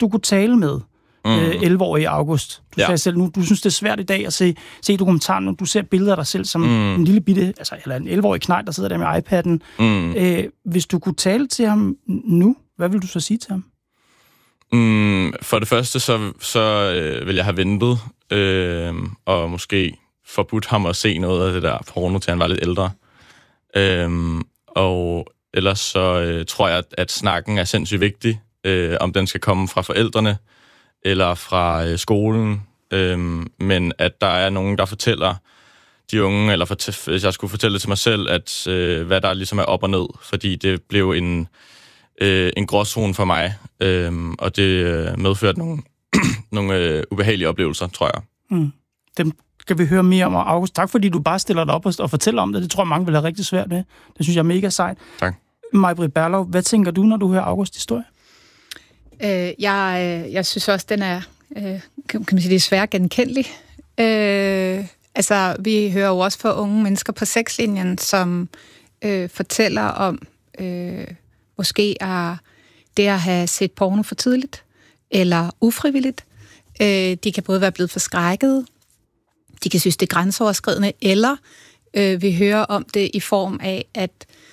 du kunne tale med 11-årige August. Du sagde selv nu, du synes, det er svært i dag at se dokumentaren, når du ser billeder af dig selv som en lille bitte, altså, eller en 11-årig knejt, der sidder der med iPad'en. Hvis du kunne tale til ham nu, hvad vil du så sige til ham? For det første, så vil jeg have ventet, og måske forbudt ham at se noget af det der porno, til han var lidt ældre. Og ellers så tror jeg, at snakken er sindssygt vigtig, om den skal komme fra forældrene, eller fra skolen, men at der er nogen, der fortæller de unge, eller hvis jeg skulle fortælle det til mig selv, at hvad der ligesom er op og ned, fordi det blev en gråzone for mig, og det medførte nogle ubehagelige oplevelser, tror jeg. Dem skal vi høre mere om, August. Tak, fordi du bare stiller dig op og fortæller om det. Det tror jeg, mange vil have rigtig svært med. Det synes jeg er mega sejt. Tak. Maj-Britt Berlov, hvad tænker du, når du hører Augusts historie? Jeg synes også, den er, kan man sige, det er svært genkendelig. Altså, vi hører jo også fra unge mennesker på sexlinjen, som fortæller om måske det at have set porno for tidligt, eller ufrivilligt. De kan både være blevet forskrækket, de kan synes, det er grænseoverskridende, eller vi hører om det i form af, at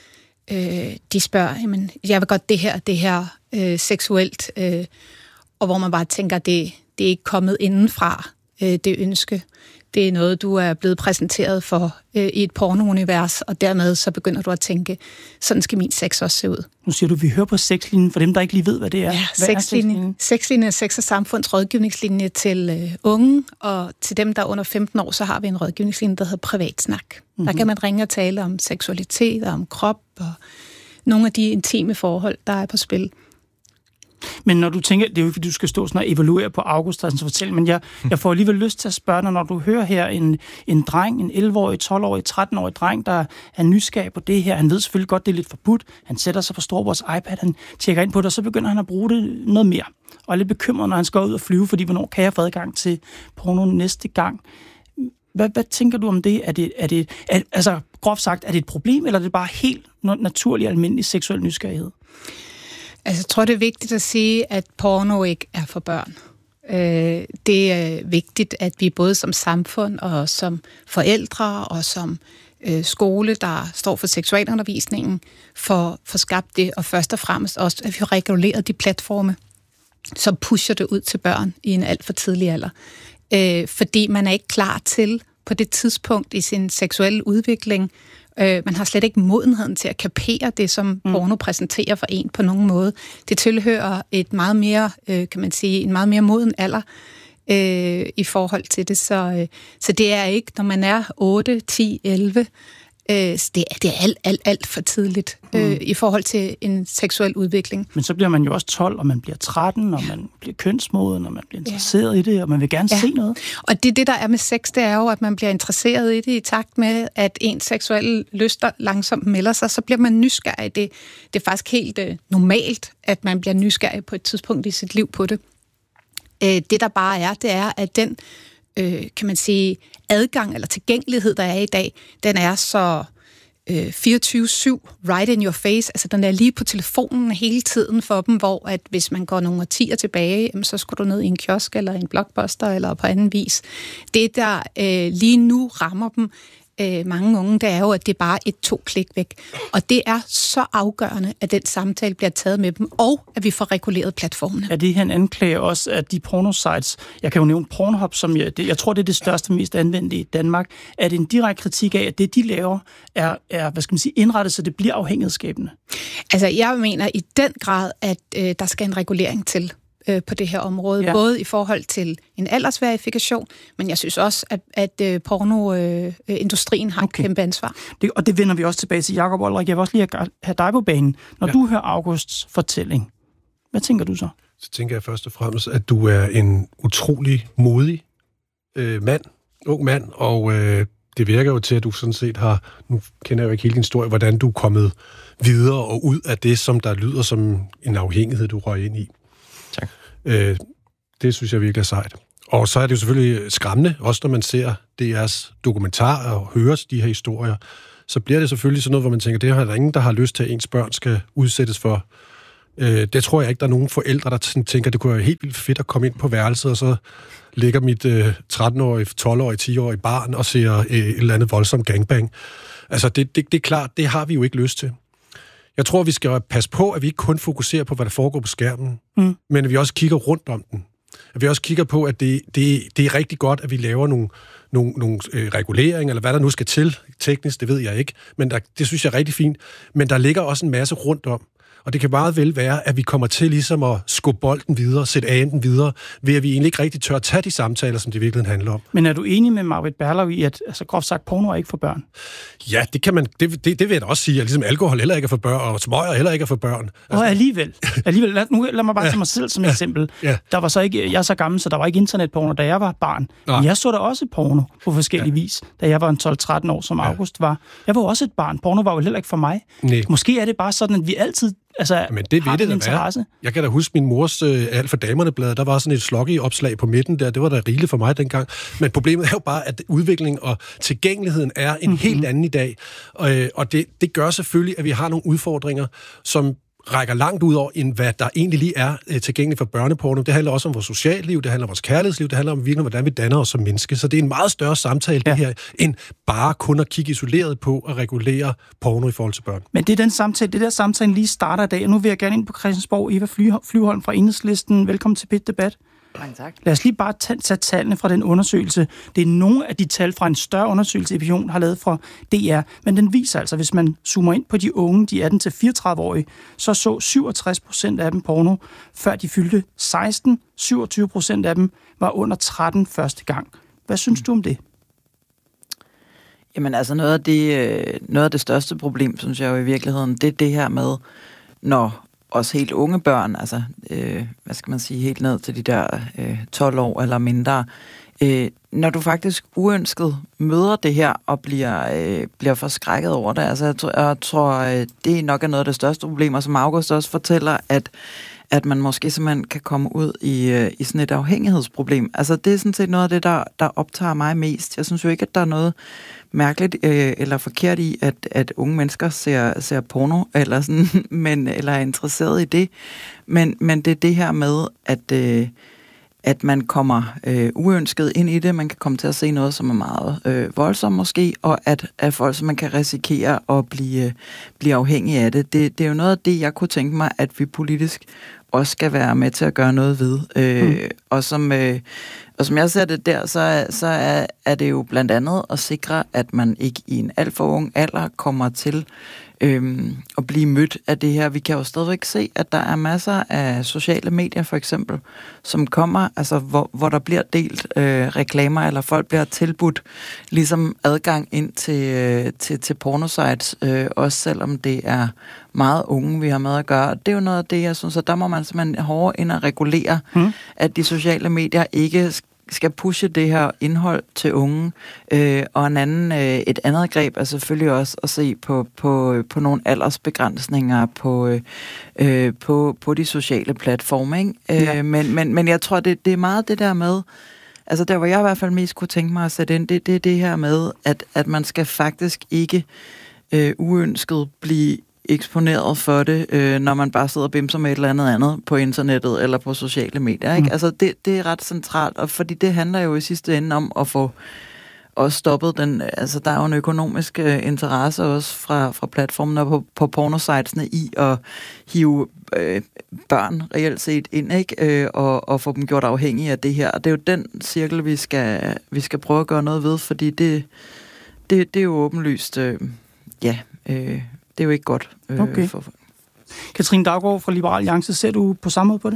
de spørger, jamen, jeg vil godt det her seksuelt, og hvor man bare tænker, det er ikke kommet indenfra, det ønske. Det er noget, du er blevet præsenteret for i et pornounivers, og dermed så begynder du at tænke, sådan skal min sex også se ud. Nu siger du, vi hører på sexlinjen, for dem, der ikke lige ved, hvad det er. Ja, sexlinjen er Sex og Samfunds rådgivningslinje til unge, og til dem, der er under 15 år, så har vi en rådgivningslinje, der hedder Privatsnak. Der kan man ringe og tale om seksualitet og om krop, og nogle af de intime forhold, der er på spil. Men når du tænker, det er jo ikke, fordi du skal stå sådan og evaluere på August, og fortælle, men jeg får alligevel lyst til at spørge dig, når du hører her en dreng, en 11-årig, 12-årig, 13-årig dreng, der er nysgerrig på det her. Han ved selvfølgelig godt, det er lidt forbudt. Han sætter sig på storebrors iPad, han tjekker ind på det, og så begynder han at bruge det noget mere. Og er lidt bekymret, når han skal ud og flyve, fordi hvornår kan jeg få adgang til porno næste gang? Hvad tænker du om det? Altså groft sagt, er det et problem, eller er det bare helt naturlig, almindelig seksuel nysgerrighed? Altså, jeg tror, det er vigtigt at sige, at porno ikke er for børn. Det er vigtigt, at vi både som samfund og som forældre og som skole, der står for seksualundervisningen, får skabt det, og først og fremmest også, at vi har reguleret de platforme, som pusher det ud til børn i en alt for tidlig alder. Fordi man er ikke klar til på det tidspunkt i sin seksuelle udvikling. Man har slet ikke modenheden til at kapere det, som porno præsenterer for en på nogen måde. Det tilhører et meget mere, kan man sige, en meget mere moden alder i forhold til det. Så det er ikke, når man er 8, 10, 11, det er alt for tidligt i forhold til en seksuel udvikling. Men så bliver man jo også 12, og man bliver 13, og man bliver kønsmoden, og man bliver interesseret i det, og man vil gerne se noget. Og det der er med sex, det er jo, at man bliver interesseret i det i takt med, at ens seksuelle lyster langsomt melder sig, så bliver man nysgerrig. Det er faktisk helt normalt, at man bliver nysgerrig på et tidspunkt i sit liv på det. Det der bare er, det er, at den kan man sige, adgang eller tilgængelighed, der er i dag, den er så 24/7, right in your face, altså den er lige på telefonen hele tiden for dem, hvor at hvis man går nogle årtier tilbage, så skulle du ned i en kiosk eller en blockbuster eller på anden vis. Det, der lige nu rammer dem, mange unge, det er jo, at det er bare 1-2 klik væk. Og det er så afgørende, at den samtale bliver taget med dem, og at vi får reguleret platformene. Er det her en anklage også, at de pornosites, jeg kan jo nævne Pornhub, som jeg tror, det er det største, mest anvendte i Danmark, er det en direkte kritik af, at det, de laver, er hvad skal man sige, indrettet, så det bliver afhængighedsskabende? Altså, jeg mener i den grad, at der skal en regulering til på det her område, både i forhold til en aldersverifikation, men jeg synes også, at pornoindustrien har et kæmpe ansvar. Og det vender vi også tilbage til, Jakob Olrik. Jeg vil også lige have dig på banen. Når du hører Augusts fortælling, hvad tænker du så? Så tænker jeg først og fremmest, at du er en utrolig modig ung mand, og det virker jo til, at du sådan set har, nu kender jeg jo ikke hele din historie, hvordan du er kommet videre og ud af det, som der lyder som en afhængighed, du røg ind i. Tak. Det synes jeg virkelig er sejt. Og så er det jo selvfølgelig skræmmende, også når man ser DR's dokumentarer og hører de her historier, så bliver det selvfølgelig sådan noget, hvor man tænker, det er der ingen, der har lyst til, at ens børn skal udsættes for Det tror jeg ikke, der er nogen forældre, der tænker, det kunne være helt vildt fedt at komme ind på værelset, og så ligger mit 13-årige, 12-årige, 10-årige barn og ser et eller andet voldsomt gangbang. Altså, det er klart, det har vi jo ikke lyst til. Jeg tror, vi skal passe på, at vi ikke kun fokuserer på, hvad der foregår på skærmen, men at vi også kigger rundt om den. At vi også kigger på, at det er rigtig godt, at vi laver nogle reguleringer, eller hvad der nu skal til teknisk, det ved jeg ikke, men det synes jeg er rigtig fint. Men der ligger også en masse rundt om. Og det kan meget vel være, at vi kommer til ligesom at skubbe bolden videre, sætte den videre, ved at vi egentlig ikke rigtig tør at tage de samtaler, som det virkelig handler om. Men er du enig med Maj-Britt Berlau i, at groft sagt, porno er ikke for børn? Ja, det kan man. Det vil jeg da også sige, at ligesom alkohol heller ikke er for børn, og smøger heller ikke er for børn. Og alligevel. Lad mig bare tage mig selv som eksempel. Ja. Der var så ikke, jeg er så gammel, så der var ikke internetporno, da jeg var barn. Men jeg så da også porno på forskellige vis, da jeg var en 12-13 år, som August var. Jeg var også et barn. Porno var jo heller ikke for mig. Nej. Måske er det bare sådan, at vi altid men det ved det da være. Jeg kan da huske min mors Alt for damerne-blad. Der var sådan et sloggy-opslag på midten der. Det var da rigeligt for mig dengang. Men problemet er jo bare, at udvikling og tilgængeligheden er en helt anden i dag. Og det gør selvfølgelig, at vi har nogle udfordringer, som rækker langt ud over, end hvad der egentlig lige er tilgængeligt for børneporno. Det handler også om vores socialliv, det handler om vores kærlighedsliv, det handler om virkelig, hvordan vi danner os som menneske. Så det er en meget større samtale, det her, end bare kun at kigge isoleret på at regulere porno i forhold til børn. Men det er den samtale, det der samtalen lige starter i dag, og nu vil jeg gerne ind på Christiansborg. Eva Flyvholm fra Enhedslisten. Velkommen til Pit Debat. Mange tak. Lad os lige bare tage tallene fra den undersøgelse. Det er nogle af de tal fra en større undersøgelse, Epion har lavet fra DR, men den viser altså, hvis man zoomer ind på de unge, de 18-34-årige, så 67% af dem porno, før de fyldte 16. 27% af dem var under 13 første gang. Hvad synes du om det? Jamen altså noget af det største problem, synes jeg jo i virkeligheden, det er det her med, når også helt unge børn, altså, hvad skal man sige, helt ned til de der 12 år eller mindre, når du faktisk uønsket møder det her og bliver forskrækket over det, altså jeg tror det nok er noget af det største problemer, som August også fortæller, at man måske simpelthen kan komme ud i sådan et afhængighedsproblem. Altså det er sådan set noget af det, der optager mig mest. Jeg synes jo ikke, at der er noget mærkeligt eller forkert i, at unge mennesker ser porno, eller sådan, eller er interesseret i det. Men det er det her med, at man kommer uønsket ind i det. Man kan komme til at se noget, som er meget voldsomt måske, og at folk, som man kan risikere at blive afhængig af det. Det er jo noget af det, jeg kunne tænke mig, at vi politisk også skal være med til at gøre noget ved. Og som jeg ser det der, så er det jo blandt andet at sikre, at man ikke i en alt for ung alder kommer til at blive mødt af det her. Vi kan jo stadigvæk se, at der er masser af sociale medier, for eksempel, som kommer, altså hvor der bliver delt reklamer, eller folk bliver tilbudt ligesom adgang ind til pornosites, også selvom det er meget unge, vi har med at gøre. Det er jo noget af det, jeg synes, at der må man simpelthen hårdere ind at regulere, at de sociale medier ikke skal pushe det her indhold til unge. Og et andet greb er selvfølgelig også at se på nogle aldersbegrænsninger på de sociale platforme. Ikke? Ja. Men jeg tror, det er meget det der med, altså der, hvor jeg i hvert fald mest kunne tænke mig at sætte ind, det er det her med, at man skal faktisk ikke uønsket blive eksponeret for det, når man bare sidder og bimser med et eller andet på internettet eller på sociale medier. Ikke? Altså det er ret centralt, og fordi det handler jo i sidste ende om at få også stoppet den, altså der er jo en økonomisk interesse også fra platformen og på pornositesene i at hive børn reelt set ind, ikke? Og få dem gjort afhængige af det her. Og det er jo den cirkel, vi skal prøve at gøre noget ved, fordi det er jo åbenlyst, det er jo ikke godt. Okay. Katrine Daugaard fra Liberal Alliance, ser du på samme måde på det?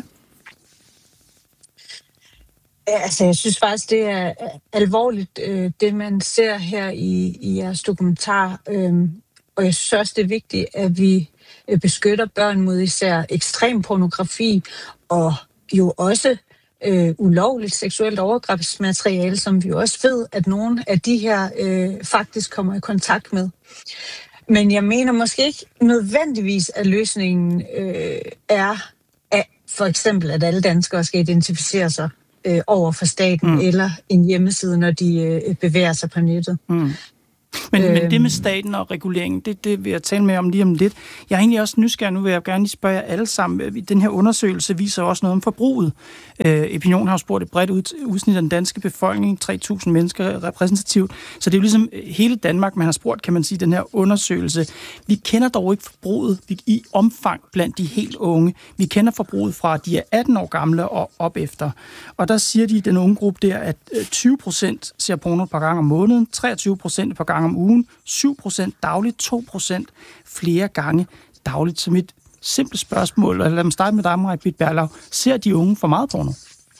Altså, jeg synes faktisk, det er alvorligt, det man ser her i jeres dokumentar. Og jeg synes også, det er vigtigt, at vi beskytter børn mod især ekstrem pornografi og jo også ulovligt seksuelt overgrebsmateriale, som vi også ved, at nogle af de her faktisk kommer i kontakt med. Men jeg mener måske ikke nødvendigvis, at løsningen er for eksempel, at alle danskere skal identificere sig over for staten eller en hjemmeside, når de bevæger sig på nettet. Men det med staten og reguleringen, det vil jeg tale med om lige om lidt. Jeg er egentlig også nysgerrig, nu vil jeg gerne lige spørge jer alle sammen. Den her undersøgelse viser også noget om forbruget. Epinion har jo spurgt et bredt udsnit af den danske befolkning, 3.000 mennesker repræsentativt. Så det er jo ligesom hele Danmark, man har spurgt, kan man sige, den her undersøgelse. Vi kender dog ikke forbruget i omfang blandt de helt unge. Vi kender forbruget fra, de er 18 år gamle og op efter. Og der siger de i den unge gruppe der, at 20% ser porno et par gange om måneden, 23% et par gange om ugen, 7% dagligt, 2% flere gange dagligt. Så mit simple spørgsmål, og lad mig starte med dig, Maj-Britt Berlau. Ser de unge for meget porno?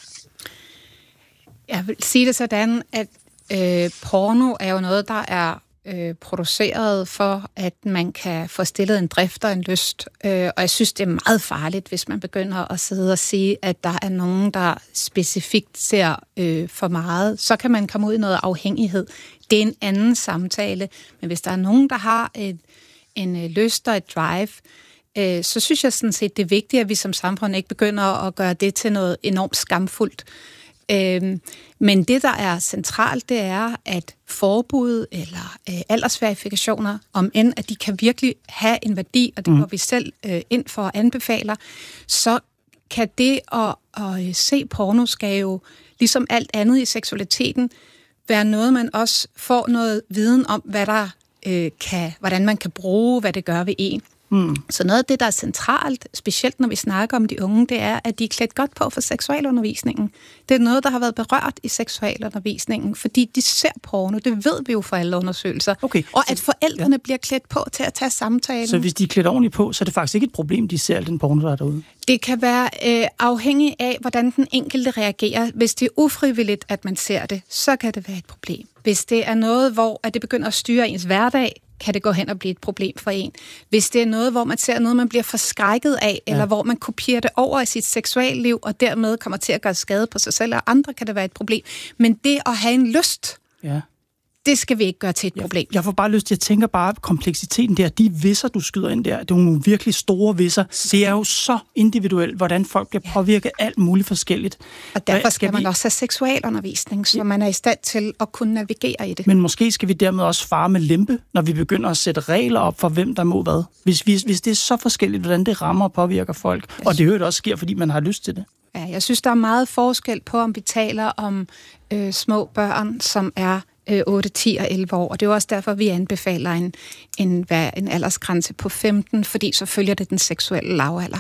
Jeg vil sige det sådan, at porno er jo noget, der er produceret for, at man kan få stillet en drift og en lyst. Og jeg synes, det er meget farligt, hvis man begynder at sidde og sige, at der er nogen, der specifikt ser for meget. Så kan man komme ud i noget afhængighed. Det er en anden samtale. Men hvis der er nogen, der har en lyst og et drive, så synes jeg sådan set, det er vigtigt, at vi som samfund ikke begynder at gøre det til noget enormt skamfuldt. Men det, der er centralt, det er, at forbud eller aldersverifikationer, om end at de kan virkelig have en værdi, og det går vi selv ind for og anbefaler, så kan det at se porno skal jo, ligesom alt andet i seksualiteten, være noget, man også får noget viden om, hvad der hvordan man kan bruge, hvad det gør ved en. Så noget af det, der er centralt, specielt når vi snakker om de unge, det er, at de er klædt godt på for seksualundervisningen. Det er noget, der har været berørt i seksualundervisningen, fordi de ser porno. Det ved vi jo fra alle undersøgelser. Okay. Og at forældrene bliver klædt på til at tage samtalen. Så hvis de er klædt ordentligt på, så er det faktisk ikke et problem, de ser al den porno, der er derude? Det kan være afhængig af, hvordan den enkelte reagerer. Hvis det er ufrivilligt, at man ser det, så kan det være et problem. Hvis det er noget, hvor at det begynder at styre ens hverdag, kan det gå hen og blive et problem for en. Hvis det er noget, hvor man ser noget, man bliver forskrækket af, eller hvor man kopierer det over i sit seksualliv, og dermed kommer til at gøre skade på sig selv og andre, kan det være et problem. Men det at have en lyst, det skal vi ikke gøre til et problem. Jeg får bare lyst til at tænke bare kompleksiteten der. De visser, du skyder ind der, det er nogle virkelig store visser. Det er jo så individuelt, hvordan folk bliver påvirket alt muligt forskelligt. Og derfor skal man også have seksualundevisning, så man er i stand til at kunne navigere i det. Men måske skal vi dermed også fare med lempe, når vi begynder at sætte regler op for, hvem der må hvad. Hvis det er så forskelligt, hvordan det rammer og påvirker folk. Og det også sker, fordi man har lyst til det. Ja, jeg synes, der er meget forskel på, om vi taler om små børn, som er 8, 10 og 11 år, og det er også derfor, vi anbefaler en aldersgrænse på 15, fordi så følger det den seksuelle lavalder.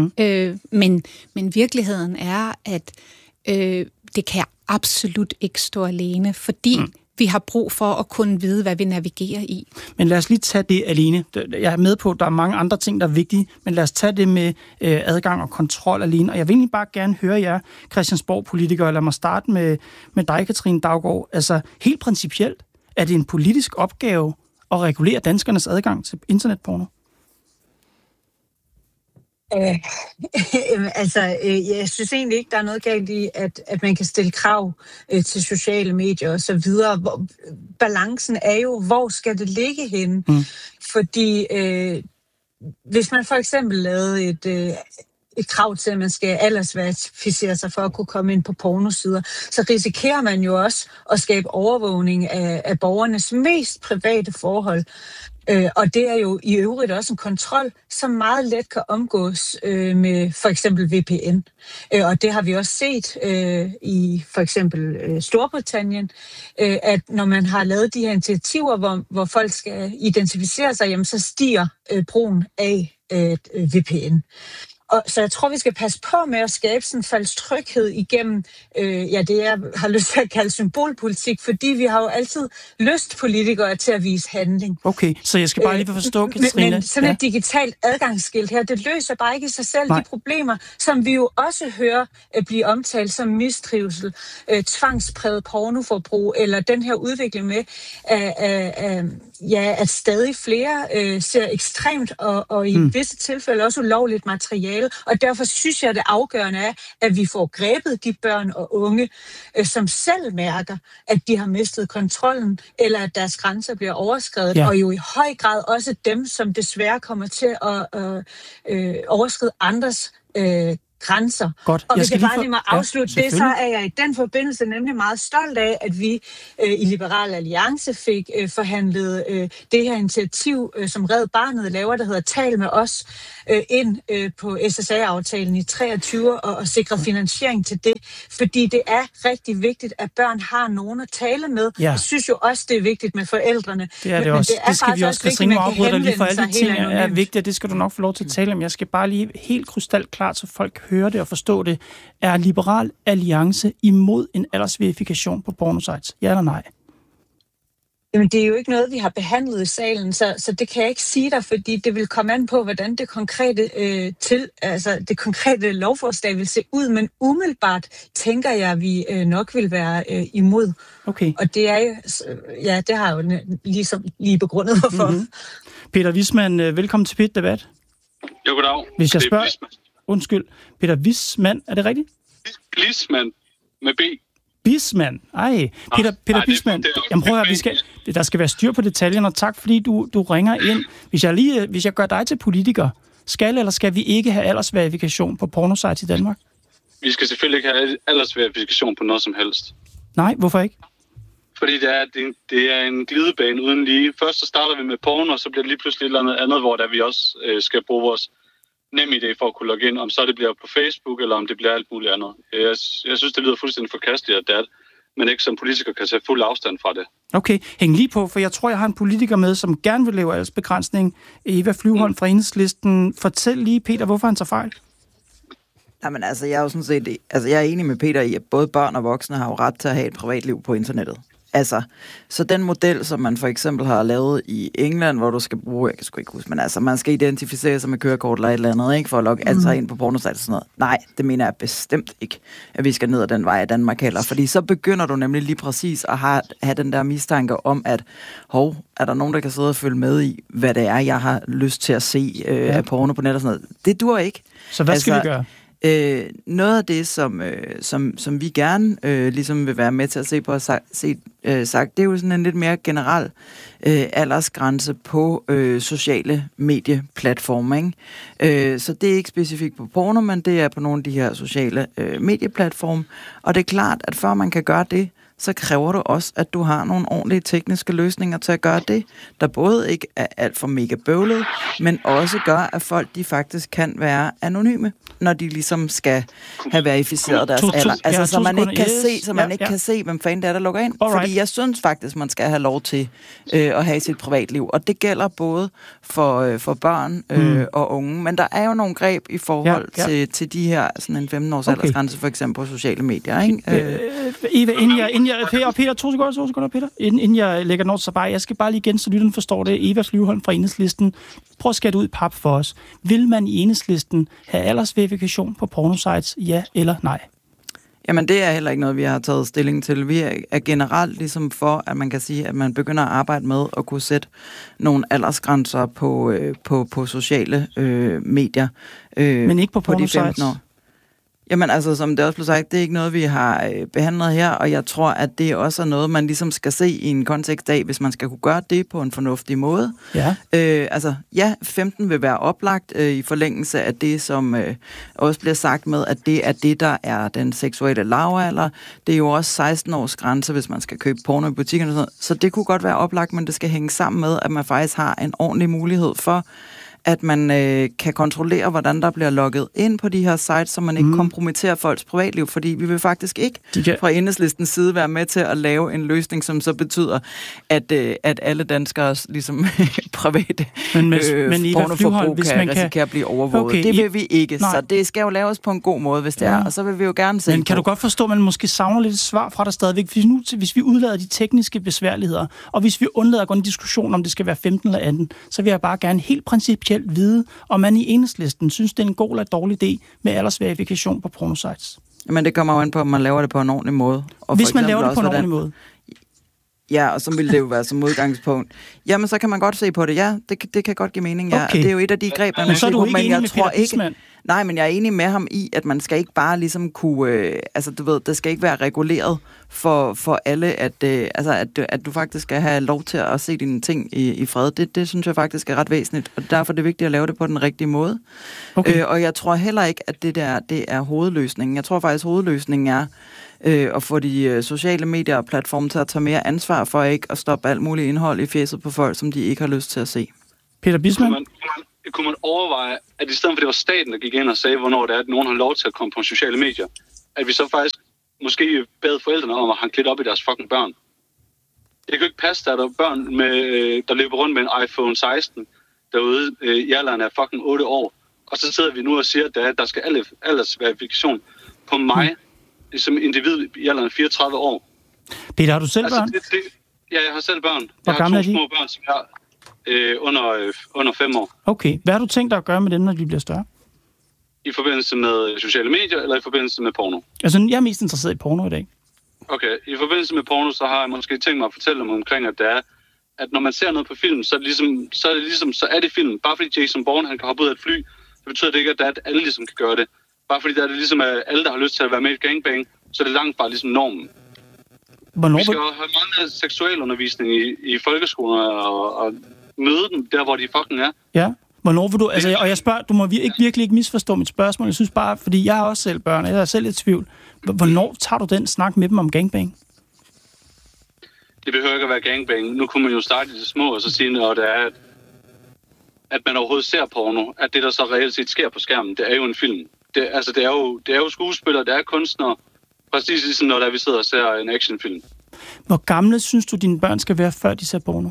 Men virkeligheden er, at det kan absolut ikke stå alene, fordi vi har brug for at kunne vide, hvad vi navigerer i. Men lad os lige tage det alene. Jeg er med på, at der er mange andre ting, der er vigtige, men lad os tage det med adgang og kontrol alene. Og jeg vil egentlig bare gerne høre jer, Christiansborg-politikere, lad mig starte med dig, Katrine Daugaard. Altså, helt principielt, er det en politisk opgave at regulere danskernes adgang til internetporno? Jeg synes egentlig ikke, der er noget galt i, at man kan stille krav til sociale medier og så videre. Balancen er jo, hvor skal det ligge henne? Fordi hvis man for eksempel lavede et krav til, at man skal aldersverificere sig for at kunne komme ind på pornosider, så risikerer man jo også at skabe overvågning af borgernes mest private forhold. Og det er jo i øvrigt også en kontrol, som meget let kan omgås med for eksempel VPN. Og det har vi også set i for eksempel Storbritannien, at når man har lavet de her initiativer, hvor folk skal identificere sig, jamen, så stiger brugen af VPN. Så jeg tror, vi skal passe på med at skabe sådan en falsk tryghed igennem, det jeg har lyst til at kalde symbolpolitik, fordi vi har jo altid lyst politikere til at vise handling. Okay, så jeg skal bare lige forstå, Katrine. Men sådan et digitalt adgangsskilt her, det løser bare ikke i sig selv de problemer, som vi jo også hører blive omtalt som mistrivsel, tvangspræget pornoforbrug, eller den her udvikling med, at stadig flere ser ekstremt og i visse tilfælde også ulovligt materiale. Og derfor synes jeg, at det afgørende er, at vi får grebet de børn og unge, som selv mærker, at de har mistet kontrollen, eller at deres grænser bliver overskredet, og jo i høj grad også dem, som desværre kommer til at overskride andres grænser. Godt. Og hvis jeg bare lige må afslutte det, så er jeg i den forbindelse nemlig meget stolt af, at vi i Liberal Alliance fik forhandlet det her initiativ, som Red Barnet laver, der hedder Tal med os, ind på SSA-aftalen i 23 og sikre finansiering til det. Fordi det er rigtig vigtigt, at børn har nogen at tale med. Ja. Jeg synes jo også, det er vigtigt med forældrene. Det er det også. Det skal vi også. Katrine må afbryde dig lige for alle de ting er vigtige, det skal du nok få lov til at tale om. Jeg skal bare lige helt krystalklart, så folk hører det og forstår det. Er Liberal Alliance imod en aldersverifikation på pornosites? Ja eller nej? Jamen, det er jo ikke noget, vi har behandlet i salen, så det kan jeg ikke sige dig, fordi det vil komme an på, hvordan det konkrete lovforslag vil se ud, men umiddelbart tænker jeg, at vi nok vil være imod. Okay. Og det er jo, ja, det har jo lige begrundet hvorfor. Mm-hmm. Peter Wismann, velkommen til Pit Debat. Jo, goddag. Hvis jeg spørger... Undskyld. Peter Wismann, er det rigtigt? Wismann med B. Bisman. Ej, Peter Bisman. Jamen prøv at høre, der skal være styr på detaljerne, og tak fordi du ringer ind. Hvis jeg gør dig til politiker, skal eller skal vi ikke have aldersverifikation på pornosites i Danmark? Vi skal selvfølgelig ikke have aldersverifikation på noget som helst. Nej, hvorfor ikke? Fordi det er en glidebane uden lige. Først så starter vi med porno, og så bliver det lige pludselig et eller andet, hvor der vi også skal bruge vores NemID for at kunne logge ind, om så det bliver på Facebook, eller om det bliver alt muligt andet. Jeg synes, det lyder fuldstændig forkasteligt, at det er, men ikke som politiker kan tage fuld afstand fra det. Okay, hæng lige på, for jeg tror, jeg har en politiker med, som gerne vil lave aldersbegrænsning. Eva Flyvholm fra Enhedslisten. Fortæl lige, Peter, hvorfor han tager fejl. Jamen altså, jeg er jo sådan set, jeg er enig med Peter i, at både børn og voksne har jo ret til at have et privatliv på internettet. Altså, så den model, som man for eksempel har lavet i England, hvor du skal bruge, jeg kan sgu ikke huske, men altså, man skal identificere sig med kørekort eller et eller andet, ikke, for at logge alt sig ind på pornosite og sådan noget. Nej, det mener jeg bestemt ikke, at vi skal ned ad den vej af Danmark heller, fordi så begynder du nemlig lige præcis at have den der mistanke om, at er der nogen, der kan sidde og følge med i, hvad det er, jeg har lyst til at se af porno på net og sådan noget. Det dur ikke. Så hvad skal vi gøre? Noget af det, som vi gerne ligesom vil være med til at se på og sagt, det er jo sådan en lidt mere generel aldersgrænse på sociale medieplatforme, ikke? Så det er ikke specifikt på porno, men det er på nogle af de her sociale medieplatforme. Og det er klart, at før man kan gøre det, så kræver det også, at du har nogle ordentlige tekniske løsninger til at gøre det, der både ikke er alt for mega bøvlet, men også gør, at folk de faktisk kan være anonyme, når de ligesom skal have verificeret deres alder. Altså, så man ikke kan se, hvem fanden det er, der logger ind. Alright. Fordi jeg synes faktisk, man skal have lov til at have sit privatliv. Og det gælder både for børn og unge. Men der er jo nogle greb i forhold til de her, sådan en 15-års aldersgrænse, for eksempel på sociale medier, ikke? Eva, Peter, to sekunder, Peter. Inden jeg lægger noget så bare, jeg skal bare lige igen, så lytteren forstår det. Eva Flyvholm fra Enhedslisten. Prøv at skære ud i pap for os. Vil man i Enhedslisten have aldersverifikation på pornosites, ja eller nej? Jamen, det er heller ikke noget, vi har taget stilling til. Vi er generelt ligesom for, at man kan sige, at man begynder at arbejde med at kunne sætte nogle aldersgrænser på sociale medier. Men ikke på pornosites? Jamen altså, som det også blev sagt, det er ikke noget, vi har behandlet her, og jeg tror, at det også er noget, man ligesom skal se i en kontekst af, hvis man skal kunne gøre det på en fornuftig måde. Ja. 15 vil være oplagt i forlængelse af det, som også bliver sagt med, at det er det, der er den seksuelle lavalder. Det er jo også 16 års grænse, hvis man skal købe porno i butikkerne og sådan noget. Så det kunne godt være oplagt, men det skal hænge sammen med, at man faktisk har en ordentlig mulighed for, at man kan kontrollere, hvordan der bliver logget ind på de her sites, så man ikke kompromitterer folks privatliv, fordi vi vil faktisk ikke fra Enhedslistens side være med til at lave en løsning, som så betyder, at alle danskers ligesom private pornoforbrug kan risikere at blive overvåget. Okay, det vil vi ikke, så det skal jo laves på en god måde, hvis det er, og så vil vi jo gerne se. Men kan du godt forstå, at man måske savner lidt svar fra dig stadigvæk? Hvis vi udlader de tekniske besværligheder, og hvis vi undlader at gå en diskussion om det skal være 15 eller 18, så vil jeg bare gerne helt principielt vide, om man i Enhedslisten synes, det er en god eller dårlig idé med aldersverifikation på pornosites. Men det kommer jo an på, om man laver det på en ordentlig måde. Og hvis man laver det på en ordentlig måde? Ja, og så ville det jo være som udgangspunkt. Jamen, så kan man godt se på det. Ja, det kan godt give mening. Ja. Okay. Det er jo et af de greb, man men så er du på, ikke men enig jeg med tror Peter Bisman? Nej, men jeg er enig med ham i, at man skal ikke bare ligesom kunne... altså, du ved, det skal ikke være reguleret for alle, at du faktisk skal have lov til at se dine ting i fred. Det synes jeg faktisk er ret væsentligt, og derfor er det vigtigt at lave det på den rigtige måde. Okay. Og jeg tror heller ikke, at det er hovedløsningen. Jeg tror faktisk, hovedløsningen er at få de sociale medier og platforme til at tage mere ansvar for ikke at stoppe alt muligt indhold i fjeset på folk, som de ikke har lyst til at se. Peter Bisman? Kunne man overveje, at i stedet for det var staten, der gik ind og sagde, hvornår det er, at nogen har lov til at komme på sociale medier, at vi så faktisk måske bad forældrene om at hanke lidt op i deres fucking børn. Det kan jo ikke passe, at der er børn, der løber rundt med en iPhone 16 derude i alderen af fucking 8 år, og så sidder vi nu og siger, at der skal aldersverifikation på mig, som individ i alderen 34 år. Peter, har du selv børn? Ja, jeg har selv børn. Hvor gamle er de? Jeg har 2 små børn, som jeg under 5 år. Okay. Hvad har du tænkt dig at gøre med dem, når de bliver større? I forbindelse med sociale medier, eller i forbindelse med porno? Altså, jeg er mest interesseret i porno i dag. Okay. I forbindelse med porno, så har jeg måske tænkt mig at fortælle dem omkring, at det er, at når man ser noget på film, så er det film. Bare fordi Jason Bourne, han kan hoppe ud af et fly, det betyder det ikke, at alle ligesom kan gøre det. Bare fordi der er det ligesom, at alle, der har lyst til at være med i et gangbang, så er det langt fra ligesom normen. Vi skal jo have meget seksualundervisning i folkeskolerne og møde dem der, hvor de fucking er. Ja. Hvornår vil du... Altså, og jeg spørger, du må virkelig ikke misforstå mit spørgsmål. Jeg synes bare, fordi jeg har også selv børn, og jeg er selv i tvivl. Hvornår tager du den snak med dem om gangbang? Det behøver ikke at være gangbang. Nu kunne man jo starte i det små, og så sige, når det er, at man overhovedet ser porno, at det, der så reelt set sker på skærmen, det er jo en film. Det er jo skuespillere, det er kunstnere. Præcis ligesom når vi sidder og ser en actionfilm. Hvor gamle synes du, dine børn skal være, før de ser porno?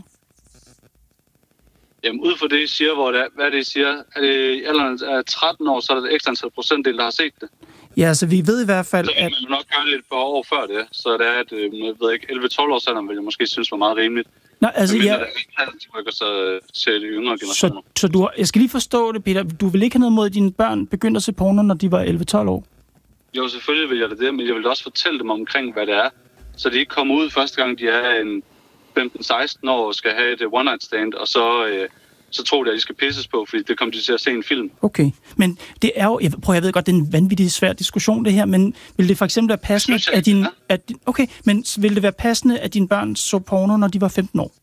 Jamen, ud fra det, I siger, hvad det I siger, er det i alderen af 13 år, så er der et ekstra antal procentdel, der har set det. Ja, så vi ved i hvert fald, så at... Så man nok gøre det et par år før det, så det er, at jeg ved ikke, 11-12 års alderen vil jeg måske synes var meget rimeligt. Nå, altså, ja... Så til de yngre generationer. Så jeg skal lige forstå det, Peter. Du vil ikke have noget mod, at dine børn begyndte at se porno, når de var 11-12 år? Jo, selvfølgelig vil jeg det, men jeg vil også fortælle dem omkring, hvad det er. Så de ikke kommer ud første gang, de er en 15-16 år og skal have et one-night stand, og så tror de, at de skal pisses på, fordi det kommer de til at se en film. Okay, men det er jo... Jeg ved godt, det er en vanvittig svær diskussion, det her, men vil det for eksempel være passende, vil det være passende, at dine børn så porno, når de var 15 år?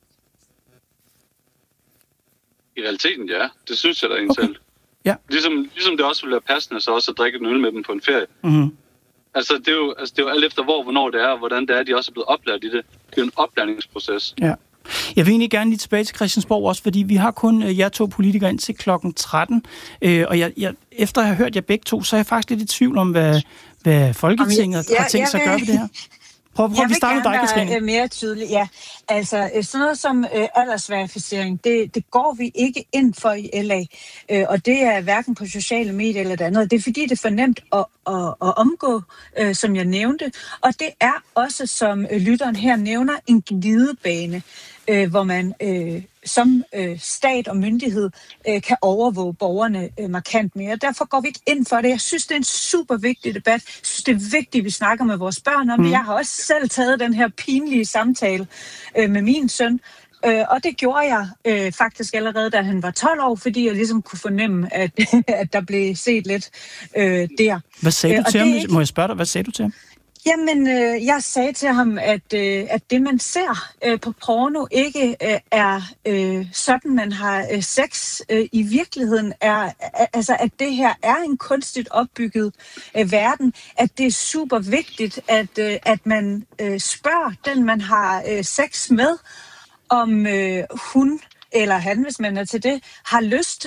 I realiteten, ja. Det synes jeg da egentlig selv. Ja. Ligesom det også vil være passende, så også at drikke en øl med dem på en ferie. Mm-hmm. Altså, det er jo alt efter hvornår det er, og hvordan det er, de også er blevet oplært i det. Det er jo en oplæringsproces. Ja. Jeg vil egentlig gerne lige tilbage til Christiansborg også, fordi vi har kun jer 2 politikere ind til klokken 13. Og jeg, efter at have hørt jer begge to, så er jeg faktisk lidt i tvivl om, hvad Folketinget har tænkt sig at gøre ved det her. Prøv vi starter med dig, Katrine. Jeg vil mere tydelig, ja. Altså, sådan noget som aldersverificering, det går vi ikke ind for i LA. Og det er hverken på sociale medier eller det andet. Det er fordi, det er for nemt at omgå, som jeg nævnte. Og det er også, som lytteren her nævner, en glidebane, hvor man som stat og myndighed kan overvåge borgerne markant mere. Derfor går vi ikke ind for det. Jeg synes, det er en super vigtig debat. Jeg synes, det er vigtigt, at vi snakker med vores børn om det. Jeg har også selv taget den her pinlige samtale med min søn, og det gjorde jeg faktisk allerede, da han var 12 år, fordi jeg ligesom kunne fornemme, at der blev set lidt der. Hvad sagde du til ham? Må jeg spørge dig, hvad sagde du til ham? Jamen, jeg sagde til ham, at det, man ser på porno, ikke er sådan, man har sex. I virkeligheden altså, at det her er en kunstigt opbygget verden. At det er super vigtigt, at man spørger den, man har sex med, om hun eller han, hvis man er til det, har lyst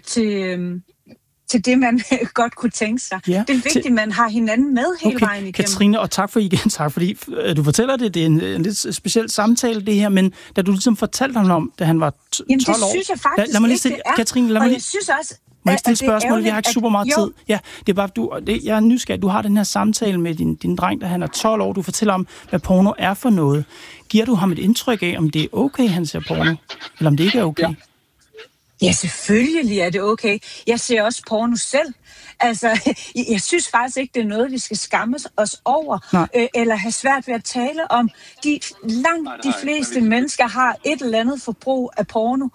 til det, man godt kunne tænke sig. Ja, det er vigtigt, at man har hinanden med hele vejen igennem. Katrine, og tak fordi du fortæller det. Det er en lidt speciel samtale, det her, men da du ligesom fortalte ham om, da han var 12 år... Jamen, det synes jeg faktisk ikke, det er. Katrine, lad mig lige... Jeg synes også, må jeg stille spørgsmål? Vi har ikke super meget tid. Ja, det er bare, jeg er nysgerrig. Du har den her samtale med din dreng, da han er 12 år. Du fortæller om, hvad porno er for noget. Giver du ham et indtryk af, om det er okay, han ser porno? Eller om det ikke er okay? Ja, selvfølgelig er det okay. Jeg ser også porno selv. Altså, jeg synes faktisk ikke, det er noget, vi skal skamme os over, eller have svært ved at tale om. Langt de fleste mennesker har et eller andet forbrug af porno.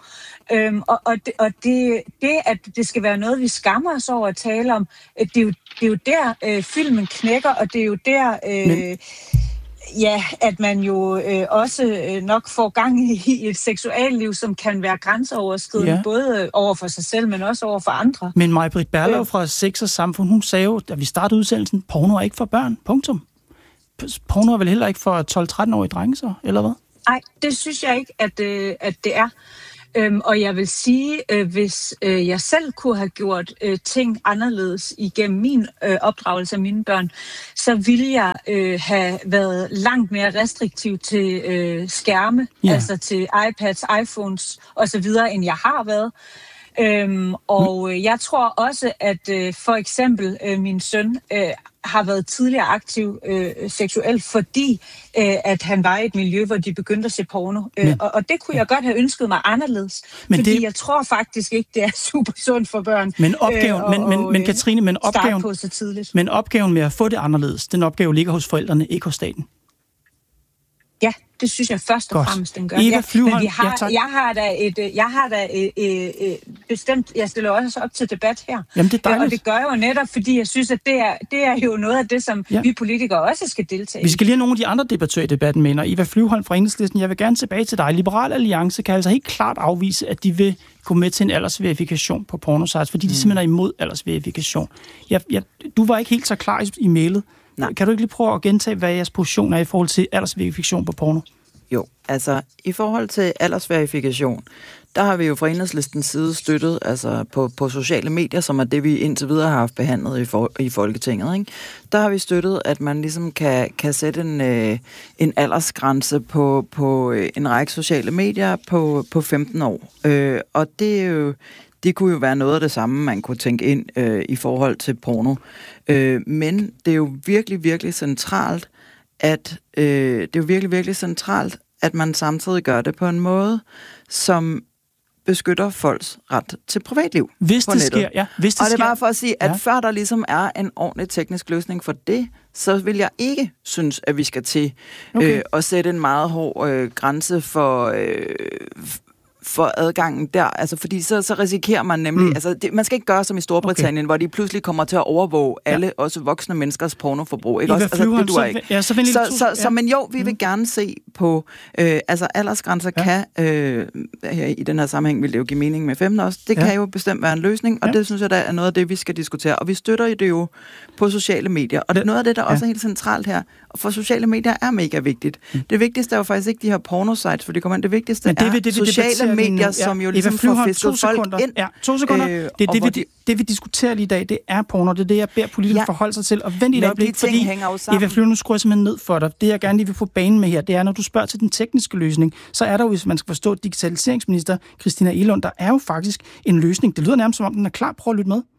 Og det, at det skal være noget, vi skammer os over at tale om, det er jo der, filmen knækker, og det er jo der... Ja, at man jo også nok får gang i et seksualliv, som kan være grænseoverskridende, både over for sig selv, men også over for andre. Men Maj-Britt Berlov fra Sex og Samfund, hun sagde jo, da vi startede udsendelsen, porno er ikke for børn, punktum. Porno er vel heller ikke for 12-13-årige drenge så, eller hvad? Nej, det synes jeg ikke, at det er. Og jeg vil sige, hvis jeg selv kunne have gjort ting anderledes igennem min opdragelse af mine børn, så ville jeg have været langt mere restriktiv til skærme, altså til iPads, iPhones osv., end jeg har været. Og jeg tror også, at for eksempel min søn har været tidligere aktiv seksuelt, fordi at han var i et miljø, hvor de begyndte at se porno. Og det kunne jeg godt have ønsket mig anderledes, fordi jeg tror faktisk ikke, det er super sundt for børn. Men opgaven, men Katrine, men opgaven med at få det anderledes, den opgave ligger hos forældrene, ikke hos staten. Ja, det synes jeg først og fremmest, den gør. Eva Flyvholm, jeg har da bestemt, jeg stiller også op til debat her. Jamen, det er dejligt. Og det gør jeg jo netop, fordi jeg synes, at det er jo noget af det, som vi politikere også skal deltage i. Vi skal lige have nogle af de andre debattører i debatten med, og Eva Flyvholm fra Enhedslisten, jeg vil gerne tilbage til dig. Liberal Alliance kan altså helt klart afvise, at de vil gå med til en aldersverifikation på pornosites, fordi de simpelthen er imod aldersverifikation. Du var ikke helt så klar i mailet. Nej. Kan du ikke lige prøve at gentage, hvad jeres position er i forhold til aldersverifikation på porno? Jo, altså i forhold til aldersverifikation, der har vi jo fra Enhedslistens side støttet altså på sociale medier, som er det, vi indtil videre har haft behandlet i Folketinget. Ikke? Der har vi støttet, at man ligesom kan sætte en aldersgrænse på en række sociale medier på 15 år. Og det er jo... Det kunne jo være noget af det samme, man kunne tænke ind i forhold til porno. Men det er jo virkelig, virkelig centralt, at man samtidig gør det på en måde, som beskytter folks ret til privatliv. Hvis det sker, ja. Hvis det og det er sker, bare for at sige, at før der ligesom er en ordentlig teknisk løsning for det, så vil jeg ikke synes, at vi skal til at sætte en meget hård grænse for adgangen der, altså fordi så risikerer man nemlig, man skal ikke gøre som i Storbritannien, hvor de pludselig kommer til at overvåge alle, også voksne menneskers pornoforbrug, ikke også? Altså, det duer ikke. Men jo, vi vil gerne se på, aldersgrænser kan, i den her sammenhæng vil det jo give mening med 15 også, det kan jo bestemt være en løsning, og det synes jeg, der er noget af det, vi skal diskutere, og vi støtter det jo på sociale medier, og det er noget af det, der også er helt centralt her, og for sociale medier er mega vigtigt. Det vigtigste er jo faktisk ikke de her pornosites, for det vigtigste er sociale medier, som jo ligesom får fisket folk ind. Ja, 2 sekunder. Det vi diskuterer lige i dag, det er porno. Det er det, jeg beder politikere forholde sig til. Og vent et øjeblik, fordi Eva Flyvholm, nu skruer jeg simpelthen ned for dig. Det, jeg gerne lige vil få banen med her, det er, når du spørger til den tekniske løsning, så er der jo, hvis man skal forstå digitaliseringsminister Christina Egelund, der er jo faktisk en løsning. Det lyder nærmest, som om den er klar. Prøv at lytte med.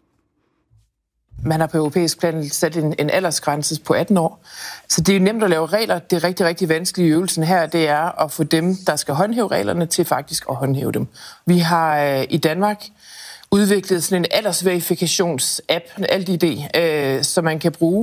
Man har på europæisk plan sat en aldersgrænse på 18 år. Så det er nemt at lave regler. Det rigtig, rigtig vanskelige i øvelsen her, det er at få dem, der skal håndhæve reglerne, til faktisk at håndhæve dem. Vi har i Danmark udviklet sådan en aldersverifikations-app, AltID, som man kan bruge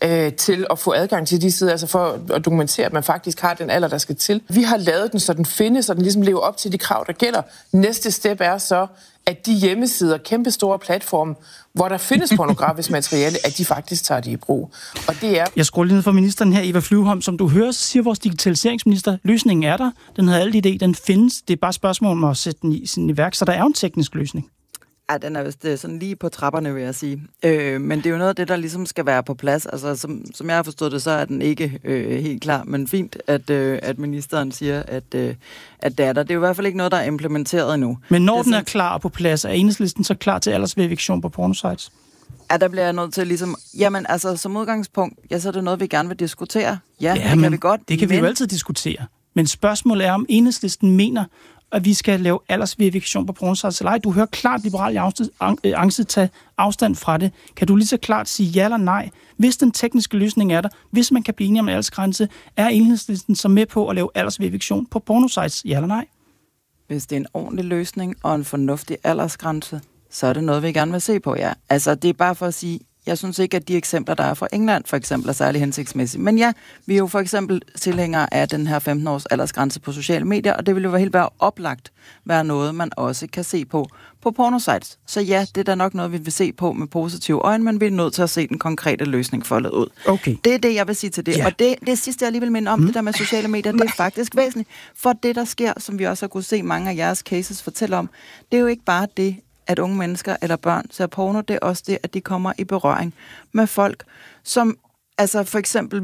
til at få adgang til de sider, altså for at dokumentere, at man faktisk har den alder, der skal til. Vi har lavet den, så den findes, så den ligesom lever op til de krav, der gælder. Næste step er så, at de hjemmesider, kæmpe store platforme, hvor der findes pornografisk materiale, at de faktisk tager det i brug. Og det er... Jeg skruer lige ned for ministeren her, Eva Flyvholm. Som du hører, så siger vores digitaliseringsminister, løsningen er der. Den hedder AltID, den findes. Det er bare spørgsmål om at sætte den i værk, så der er jo en teknisk løsning. Ja, den er vist sådan lige på trapperne, vil jeg sige. Men det er jo noget af det, der ligesom skal være på plads. Altså, som jeg har forstået det, så er den ikke helt klar. Men fint, at ministeren siger, at det er der. Det er jo i hvert fald ikke noget, der er implementeret endnu. Men når den er klar på plads, er Enhedslisten så klar til aldersverifikation på pornosites? Ja, der bliver jeg nødt til ligesom... Jamen, altså, som udgangspunkt, så er det noget, vi gerne vil diskutere. Ja, det kan vi godt. Det kan vi jo altid diskutere. Men spørgsmålet er, om Enhedslisten mener, at vi skal lave aldersverifikation på pornosites eller ej. Du hører klart Liberal Alliance tage afstand fra det. Kan du lige så klart sige ja eller nej? Hvis den tekniske løsning er der, hvis man kan blive enig om en aldersgrænse, er Enhedslisten så med på at lave aldersverifikation på pornosites, ja eller nej? Hvis det er en ordentlig løsning og en fornuftig aldersgrænse, så er det noget, vi gerne vil se på, ja. Altså, det er bare for at sige, jeg synes ikke, at de eksempler, der er fra England, for eksempel, er særlig hensigtsmæssige. Men ja, vi er jo for eksempel tilhængere af den her 15-års aldersgrænse på sociale medier, og det vil jo helt være oplagt være noget, man også kan se på pornosites. Så ja, det er da nok noget, vi vil se på med positive øjne, men vi er nødt til at se den konkrete løsning foldet ud. Okay. Det er det, jeg vil sige til det. Ja. Og det sidste, jeg lige vil minde om, det der med sociale medier, det er faktisk væsentligt. For det, der sker, som vi også har kunne se mange af jeres cases fortælle om, det er jo ikke bare det, at unge mennesker eller børn ser porno, det er også det, at de kommer i berøring med folk, som altså for eksempel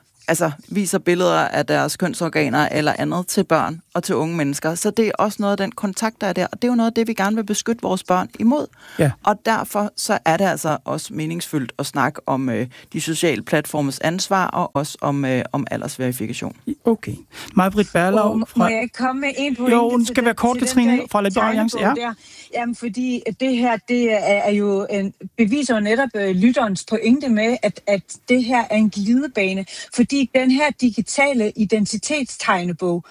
viser billeder af deres kønsorganer eller andet til børn og til unge mennesker. Så det er også noget af den kontakt, der er der, og det er jo noget af det, vi gerne vil beskytte vores børn imod. Ja. Og derfor så er det altså også meningsfyldt at snakke om de sociale platformes ansvar og også om aldersverifikation. Okay. Maj-Britt Berlau fra... Må jeg komme med en pointe? Jo, den skal være kort, Katrine, fra Liberal Alliance. Ja. Jamen, fordi det her, det er jo beviser jo netop lytterens pointe med, at det her er en glidebane, fordi den her digitale identitetstegnebog,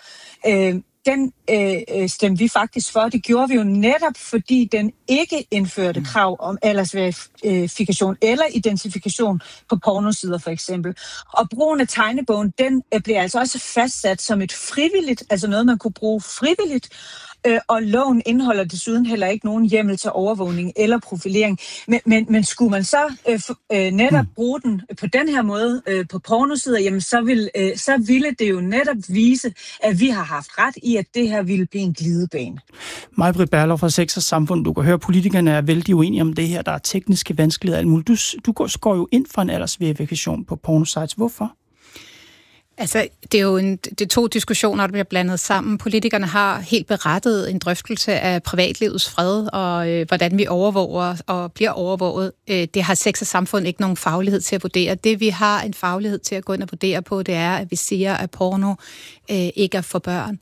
den stemte vi faktisk for. Det gjorde vi jo netop, fordi den ikke indførte krav om aldersverifikation eller identifikation på pornosider for eksempel. Og brugen af tegnebogen, den bliver altså også fastsat som et frivilligt, altså noget, man kunne bruge frivilligt, og loven indeholder desuden heller ikke nogen hjemmel til overvågning eller profilering. Men skulle man så netop bruge den på den her måde på pornosider, jamen så ville det jo netop vise, at vi har haft ret i, at det her ville blive en glidebane. Maj-Britt Berlau fra Sex og Samfund, du kan høre, politikerne er vældig uenige om det her, der er tekniske vanskeligheder og alt muligt. Du går jo ind for en aldersverifikation på pornosites. Hvorfor? Altså, det er jo det er to diskussioner, der bliver blandet sammen. Politikerne har helt berettet en drøftelse af privatlivets fred, og hvordan vi overvåger og bliver overvåget. Det har Sex og Samfund ikke nogen faglighed til at vurdere. Det, vi har en faglighed til at gå ind og vurdere på, det er, at vi siger, at porno ikke er for børn.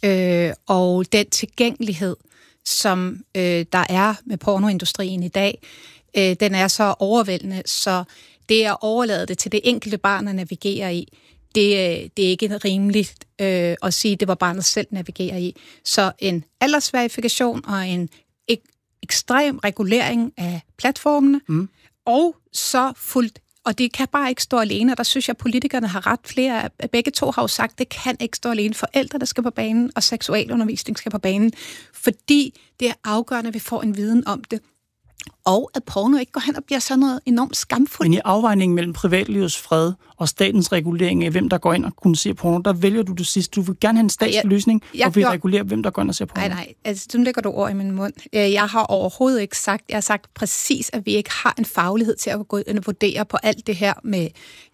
Og den tilgængelighed, som der er med pornoindustrien i dag, den er så overvældende, så det at overlade det til det enkelte barn at navigere i, det er ikke rimeligt at sige, at det var barnet selv navigerer i. Så en aldersverifikation og en ekstrem regulering af platformene, og så fuldt, og det kan bare ikke stå alene, og der synes jeg, at politikerne har ret. Flere af begge to har jo sagt, at det kan ikke stå alene. Forældre, der skal på banen, og seksualundervisning skal på banen, fordi det er afgørende, at vi får en viden om det. Og at porno ikke går hen og bliver sådan noget enormt skamfuldt. Men i afvejningen mellem privatlivets fred og statens regulering af, hvem der går ind og kunne se porno, der vælger du det sidste. Du vil gerne have en statslig løsning, og vil regulere, hvem der går ind og ser porno. Nej, altså nu lægger du ord i min mund. Jeg har overhovedet ikke sagt, jeg har sagt præcis, at vi ikke har en faglighed til at gå ind og vurdere på alt det her med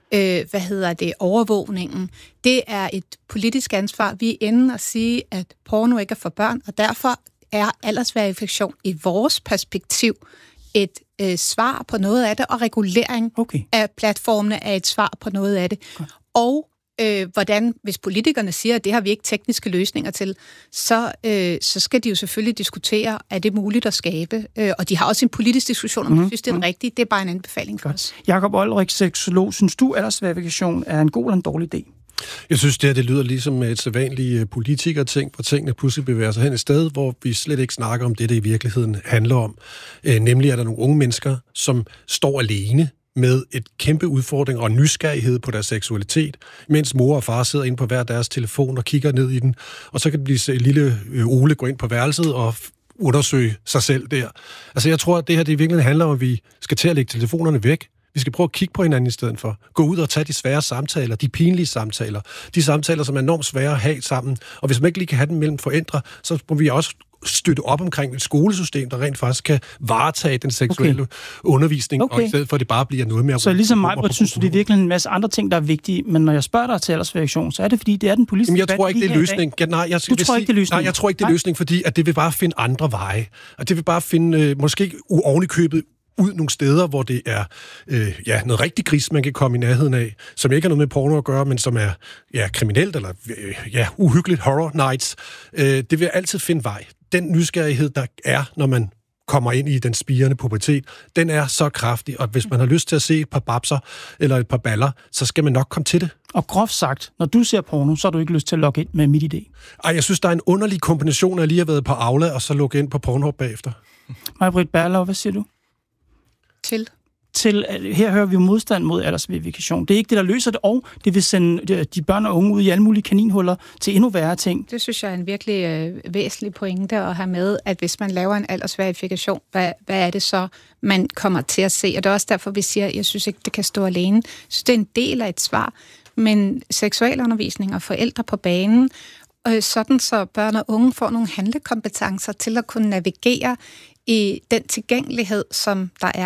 overvågningen. Det er et politisk ansvar. Vi er inde og sige, at porno ikke er for børn, og derfor er aldersverifikation i vores perspektiv et svar på noget af det, og regulering af platformene er et svar på noget af det. Okay. Og hvordan, hvis politikerne siger, at det har vi ikke tekniske løsninger til, så skal de jo selvfølgelig diskutere, er det muligt at skabe. Og de har også en politisk diskussion, om de synes, det er rigtigt. Det er bare en anbefaling for os. Jakob Olrik, seksolog, synes du, aldersverifikation er en god eller en dårlig idé? Jeg synes, det lyder ligesom et sædvanligt politikerting, hvor tingene pludselig bevæger sig hen et sted, hvor vi slet ikke snakker om det i virkeligheden handler om. Nemlig er der nogle unge mennesker, som står alene med et kæmpe udfordring og nysgerrighed på deres seksualitet, mens mor og far sidder inde på hver deres telefon og kigger ned i den, og så kan det blive lille Ole gå ind på værelset og undersøge sig selv der. Altså jeg tror, at det her det virkelig handler om, at vi skal til at lægge telefonerne væk. Vi skal prøve at kigge på hinanden i stedet for. Gå ud og tage de svære samtaler, de pinlige samtaler, de samtaler, som er enormt svære at have sammen. Og hvis man ikke lige kan have dem mellem forældre, så må vi også støtte op omkring et skolesystem, der rent faktisk kan varetage den seksuelle undervisning, og i stedet for, at det bare bliver noget mere... Så ligesom mig, synes du, det er virkelig en masse andre ting, der er vigtige, men når jeg spørger dig til aldersverifikation, så er det, fordi det er den politiske... Jamen, jeg tror ikke, det er løsning. Jeg tror ikke, det er løsning? Nej, jeg tror ikke, det er løsning, fordi at det vil bare finde andre veje. Og det vil bare finde, måske ovenikøbet, ud nogle steder, hvor det er noget rigtig gris, man kan komme i nærheden af, som ikke har noget med porno at gøre, men som er kriminelt eller uhyggeligt horror nights. Det vil altid finde vej. Den nysgerrighed, der er, når man kommer ind i den spirende pubertet, den er så kraftig, og hvis man har lyst til at se et par babser eller et par baller, så skal man nok komme til det. Og groft sagt, når du ser porno, så har du ikke lyst til at logge ind med MitID. Ej, jeg synes, der er en underlig kombination af lige at have været på Aula, og så logge ind på Pornhub bagefter. Maj-Britt Berlau, hvad siger du? Her hører vi jo modstand mod aldersverifikation. Det er ikke det, der løser det, og det vil sende de børn og unge ud i alle mulige kaninhuller til endnu værre ting. Det synes jeg er en virkelig væsentlig pointe at have med, at hvis man laver en aldersverifikation, hvad er det så, man kommer til at se? Og det er også derfor, vi siger, at jeg synes ikke, det kan stå alene. Jeg synes, det er en del af et svar, men seksualundervisning og forældre på banen, sådan så børn og unge får nogle handlekompetencer til at kunne navigere i den tilgængelighed, som der er.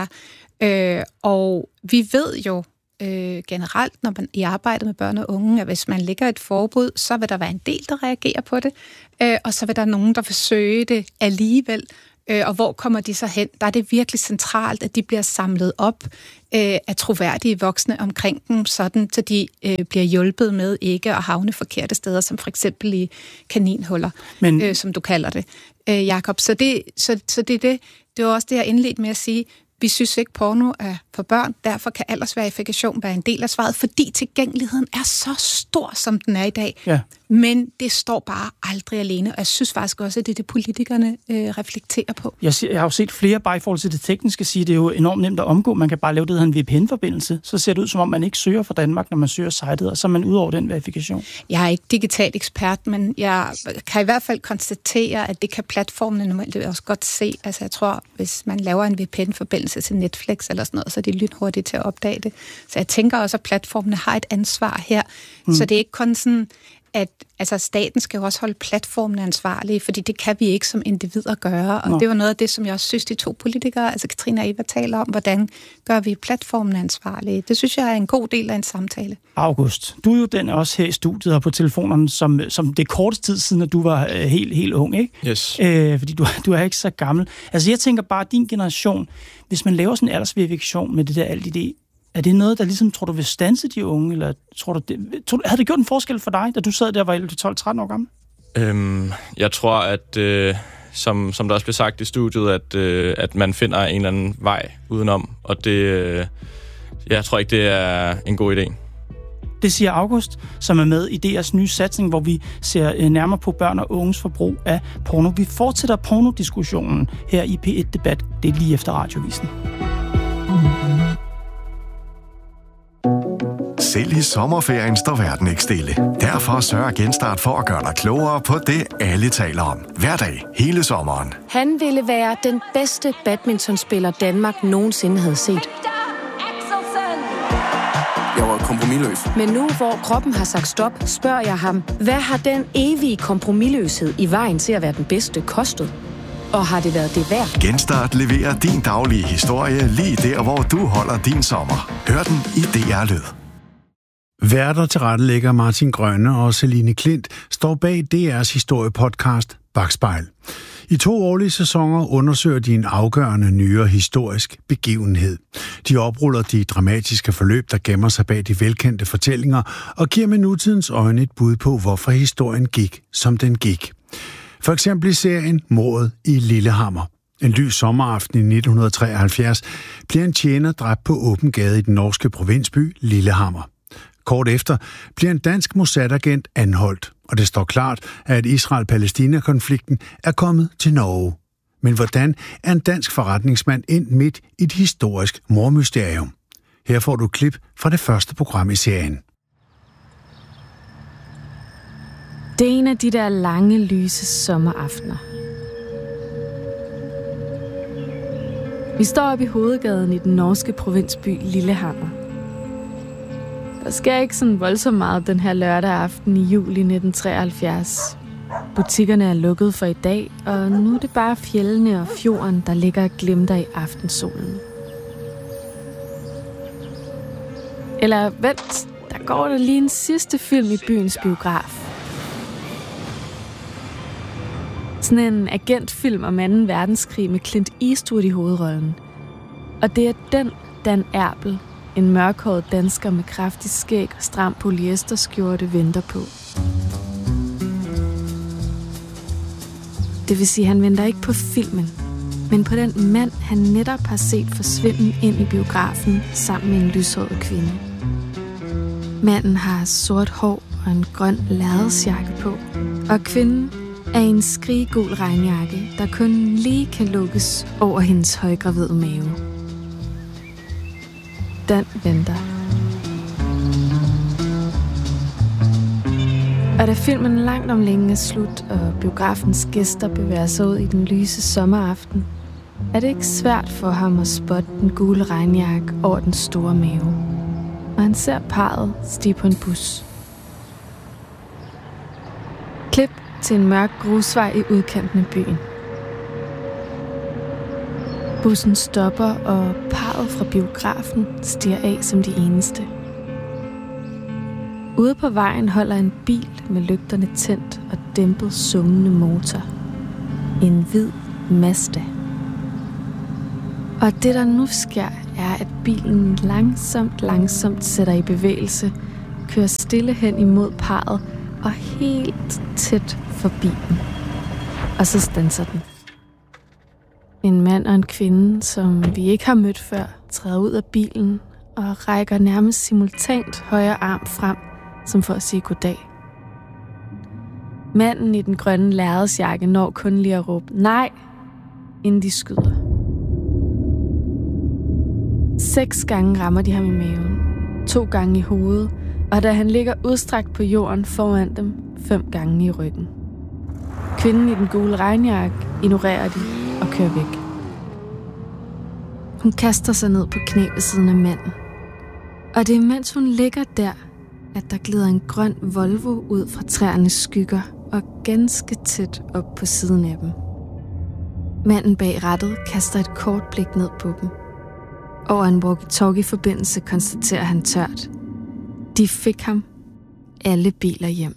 Og vi ved jo generelt, når man i arbejdet med børn og unge, at hvis man lægger et forbud, så vil der være en del, der reagerer på det, og så vil der nogen, der forsøge det alligevel. Og hvor kommer de så hen? Der er det virkelig centralt, at de bliver samlet op af troværdige voksne omkring dem, sådan så de bliver hjulpet med ikke at havne forkerte steder, som for eksempel i kaninhuller, som du kalder det, Jakob. Så det er det. Det var også det, jeg indledte med at sige. Vi synes ikke, porno er for børn, derfor kan aldersverifikation være en del af svaret, fordi tilgængeligheden er så stor, som den er i dag. Ja. Men det står bare aldrig alene, og jeg synes faktisk også, at det er det, politikerne reflekterer på. Jeg har jo set flere, bare i forhold til det tekniske, sige, det er jo enormt nemt at omgå. Man kan bare lave det, der hedder en VPN-forbindelse. Så ser det ud, som om man ikke søger fra Danmark, når man søger sitet, og så er man ud over den verifikation. Jeg er ikke digital ekspert, men jeg kan i hvert fald konstatere, at det kan platformene normalt også godt se. Altså jeg tror, hvis man laver en VPN-forbindelse til Netflix eller sådan noget, så er de lynhurtige til at opdage det. Så jeg tænker også, at platformene har et ansvar her. Så det er ikke kun sådan, at altså, staten skal jo også holde platformene ansvarlige, fordi det kan vi ikke som individer gøre. Og det var noget af det, som jeg også synes, de to politikere, altså Katrine og Eva, taler om, hvordan gør vi platformene ansvarlige. Det synes jeg er en god del af en samtale. August, du er jo den også her i studiet og på telefonerne, som det korteste tid siden, at du var helt ung, ikke? Yes. Fordi du er ikke så gammel. Altså jeg tænker bare, din generation, hvis man laver sådan en aldersverifikation med det der alt det, er det noget, der ligesom, tror du, vil standse de unge? Eller havde det gjort en forskel for dig, da du sad der og var 12-13 år gammel? Jeg tror, at som der også blev sagt i studiet, at man finder en eller anden vej udenom. Og det, jeg tror ikke, det er en god idé. Det siger August, som er med i DR's nye satsning, hvor vi ser nærmere på børn og unges forbrug af porno. Vi fortsætter pornodiskussionen her i P1 Debat. Det er lige efter Radiovisen. Selv i sommerferien står verden ikke stille. Derfor sørger Genstart for at gøre dig klogere på det, alle taler om. Hver dag, hele sommeren. Han ville være den bedste badmintonspiller, Danmark nogensinde havde set. Jeg var kompromisløs. Men nu, hvor kroppen har sagt stop, spørger jeg ham, hvad har den evige kompromisløshed i vejen til at være den bedste kostet? Og har det været det værd? Genstart leverer din daglige historie lige der, hvor du holder din sommer. Hør den i DR Lyd. Værter tilrettelægger Martin Grønne og Celine Klint står bag DR's historiepodcast Bakspejl. I 2 årlige sæsoner undersøger de en afgørende nyere historisk begivenhed. De opruller de dramatiske forløb, der gemmer sig bag de velkendte fortællinger, og giver med nutidens øjne et bud på, hvorfor historien gik, som den gik. For eksempel i serien Mordet i Lillehammer. En lys sommeraften i 1973 bliver en tjener dræbt på åben gade i den norske provinsby Lillehammer. Kort efter bliver en dansk Mossad-agent anholdt, og det står klart, at Israel-Palæstina-konflikten er kommet til Norge. Men hvordan er en dansk forretningsmand endt midt i et historisk mordmysterium? Her får du et klip fra det første program i serien. Det er en af de der lange, lyse sommeraftener. Vi står oppe i hovedgaden i den norske provinsby Lillehammer. Der sker ikke sådan voldsomt meget den her lørdag aften i juli 1973. Butikkerne er lukket for i dag, og nu er det bare fjellene og fjorden, der ligger og glimter i aftensolen. Eller vent, der går der lige en sidste film i byens biograf. Sådan en agentfilm om 2. verdenskrig med Clint Eastwood i hovedrollen. Og det er den Dan Erbel, en mørkhåret dansker med kraftig skæg og stram polyesterskjorte, venter på. Det vil sige, han venter ikke på filmen. men på den mand, han netop har set forsvinde ind i biografen sammen med en lyshåret kvinde. Manden har sort hår og en grøn lærredsjakke på, og kvinden er i en skriggul regnjakke, der kun lige kan lukkes over hendes højgravide mave. Den venter. Og da filmen langt om længe er slut, og biografens gæster bevæger sig ud i den lyse sommeraften, er det ikke svært for ham at spotte den gule regnjakke over den store mave. Og han ser parret stige på en bus. Klip til en mørk grusvej i udkanten af byen. Bussen stopper, og parret fra biografen stiger af som de eneste. Ude på vejen holder en bil med lygterne tændt og dæmpet summende motor. En hvid Mazda. Og det, der nu sker, er, at bilen langsomt sætter i bevægelse, kører stille hen imod parret og helt tæt forbi dem. Og så standser den. En mand og en kvinde, som vi ikke har mødt før, træder ud af bilen og rækker nærmest simultant højre arm frem, som for at sige goddag. Manden i den grønne lærredsjakke når kun lige at råbe nej, inden de skyder. 6 gange rammer de ham i maven, 2 gange i hovedet, og da han ligger udstrakt på jorden foran dem, 5 gange i ryggen. Kvinden i den gule regnjakke ignorerer de og kører væk. Hun kaster sig ned på knæ ved siden af manden. Og det er mens hun ligger der, at der glider en grøn Volvo ud fra træernes skygger og ganske tæt op på siden af dem. Manden bag rattet kaster et kort blik ned på dem. Over en walkie-talkie-forbindelse konstaterer han tørt. De fik ham alle biler hjem.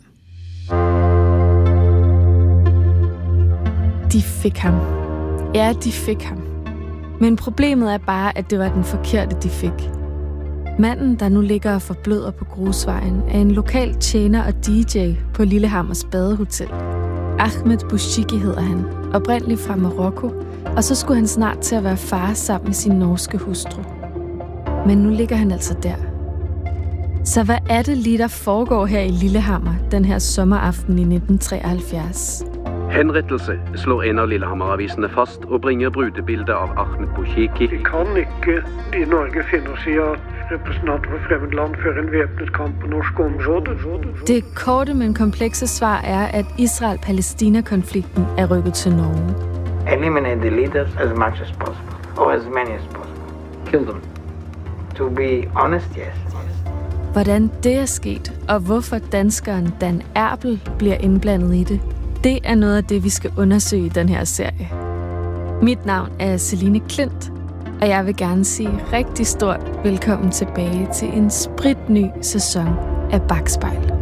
De fik ham. Ja, de fik ham. Men problemet er bare, at det var den forkerte, de fik. Manden, der nu ligger og forbløder på grusvejen, er en lokal tjener og DJ på Lillehammers badehotel. Ahmed Bouchiki hedder han, oprindeligt fra Marokko, og så skulle han snart til at være far sammen med sin norske hustru. Men nu ligger han altså der. Så hvad er det lige, der foregår her i Lillehammer den her sommeraften i 1973? Henrettelse slår en av Lillehammer-avisene fast og bringer brudebildet av Ahmed Bouchiki. Vi kan ikke i Norge finne oss i at representanter for fremmed land fører en væbnet kamp på norske områder. Det korte, men komplekse svar er, at Israel-Palæstina-konflikten er rykket til Norge. Eliminate the leaders as much as possible, or as many as possible. Kill them. To be honest, yes. Hvordan det er sket, og hvorfor danskeren Dan Erbel bliver indblandet i det, det er noget af det, vi skal undersøge i den her serie. Mit navn er Celine Klint, og jeg vil gerne sige rigtig stort velkommen tilbage til en spritny sæson af Bakspejl.